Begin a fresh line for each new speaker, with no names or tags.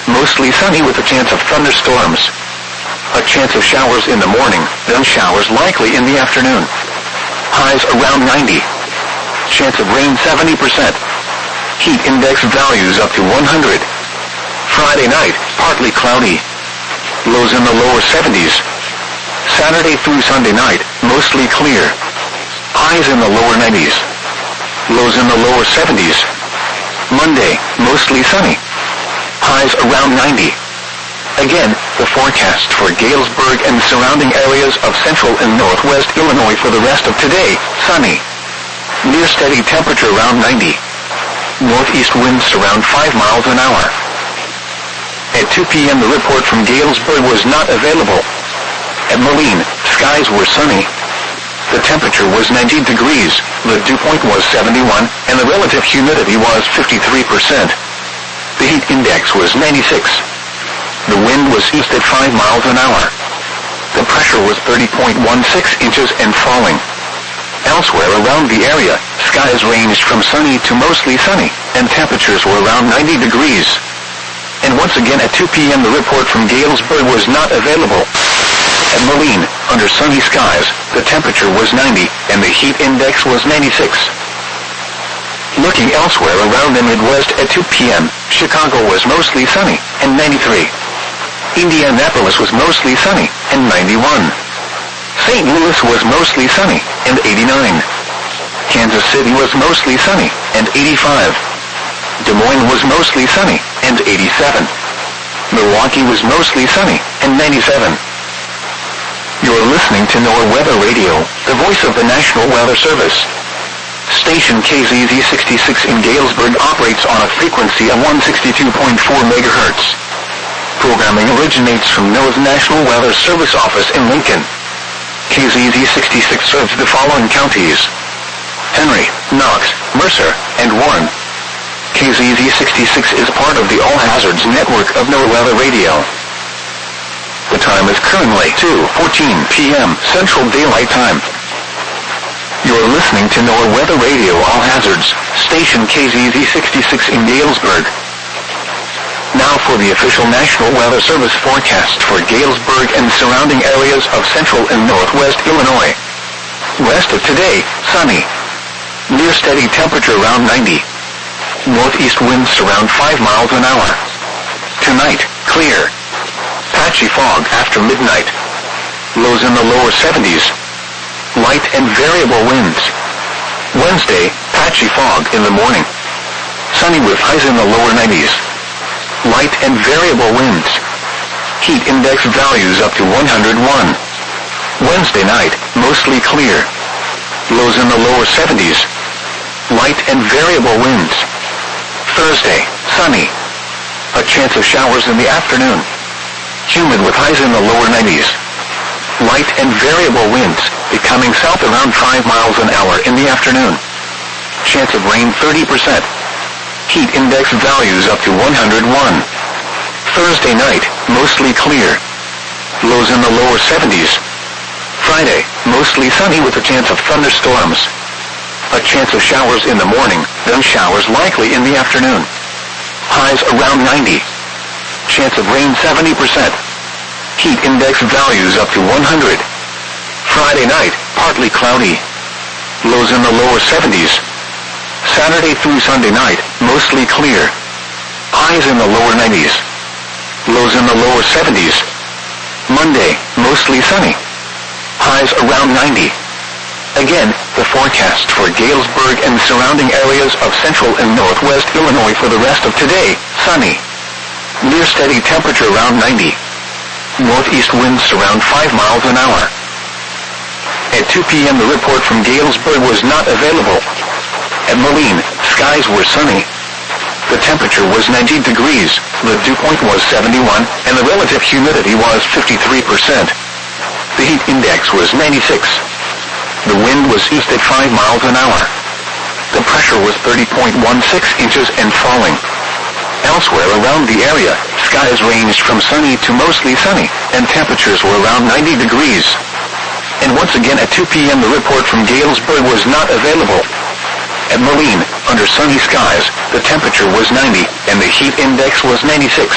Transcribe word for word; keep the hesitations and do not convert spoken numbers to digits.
mostly sunny with a chance of thunderstorms. A chance of showers in the morning, then showers likely in the afternoon. Highs around ninety. Chance of rain seventy percent. Heat index values up to one hundred. Friday night, partly cloudy. Lows in the lower seventies. Saturday through Sunday night, mostly clear. Highs in the lower nineties. Lows in the lower seventies. Monday, mostly sunny. Highs around ninety. Again, the forecast for Galesburg and surrounding areas of central and northwest Illinois for the rest of today, sunny. Near steady temperature around ninety. Northeast winds around five miles an hour. At two p.m. the report from Galesburg was not available. At Moline, skies were sunny. The temperature was ninety degrees, the dew point was seventy-one, and the relative humidity was fifty-three percent. The heat index was ninety-six. The wind was east at five miles an hour. The pressure was thirty point one six inches and falling. Elsewhere around the area, skies ranged from sunny to mostly sunny, and temperatures were around ninety degrees. And once again at two p.m. the report from Galesburg was not available. At Moline, under sunny skies, the temperature was ninety, and the heat index was ninety-six. Looking elsewhere around the Midwest at two p.m., Chicago was mostly sunny, and ninety-three. Indianapolis was mostly sunny, and ninety-one. Saint Louis was mostly sunny, and eighty-nine. Kansas City was mostly sunny, and eighty-five. Des Moines was mostly sunny, and eighty-seven. Milwaukee was mostly sunny, and ninety-seven. You're listening to NOAA Weather Radio, the voice of the National Weather Service. Station K Z Z sixty-six in Galesburg operates on a frequency of one sixty-two point four megahertz. Programming originates from NOAA's National Weather Service office in Lincoln. K Z Z sixty-six serves the following counties: Henry, Knox, Mercer, and Warren. K Z Z sixty-six is part of the All Hazards network of NOAA Weather Radio. The time is currently two fourteen p.m. Central Daylight Time. You're listening to NOAA Weather Radio All Hazards, station K Z Z sixty-six in Galesburg. Now for the official National Weather Service forecast for Galesburg and surrounding areas of central and northwest Illinois. Rest of today, sunny. Near steady temperature around ninety. Northeast winds around five miles an hour. Tonight, clear. Patchy fog after midnight. Lows in the lower seventies. Light and variable winds. Wednesday, patchy fog in the morning. Sunny with highs in the lower nineties. Light and variable winds. Heat index values up to one hundred one. Wednesday night, mostly clear. Lows in the lower seventies. Light and variable winds. Thursday, sunny. A chance of showers in the afternoon. Humid with highs in the lower nineties. Light and variable winds, becoming south around five miles an hour in the afternoon. Chance of rain thirty percent. Heat index values up to one hundred one. Thursday night, mostly clear. Lows in the lower seventies. Friday, mostly sunny with a chance of thunderstorms. A chance of showers in the morning, then showers likely in the afternoon. Highs around ninety. Chance of rain seventy percent. Heat index values up to one hundred. Friday night, partly cloudy. Lows in the lower seventies. Saturday through Sunday night, mostly clear. Highs in the lower nineties. Lows in the lower seventies. Monday, mostly sunny. Highs around ninety. Again, the forecast for Galesburg and surrounding areas of central and northwest Illinois for the rest of today, sunny. Near steady temperature around ninety. Northeast winds around five miles an hour. At two p.m. the report from Galesburg was not available. At Moline, skies were sunny. The temperature was ninety degrees, the dew point was seventy-one, and the relative humidity was fifty-three percent. The heat index was ninety-six. The wind was east at five miles an hour. The pressure was thirty point one six inches and falling. Elsewhere around the area, skies ranged from sunny to mostly sunny, and temperatures were around ninety degrees. And once again at two p.m. the report from Galesburg was not available. At Moline, under sunny skies, the temperature was ninety, and the heat index was ninety-six.